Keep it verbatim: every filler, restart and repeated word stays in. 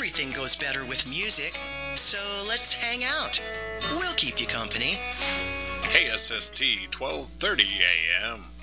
Everything goes better with music, so let's hang out. We'll keep you company. K S S T twelve thirty A M.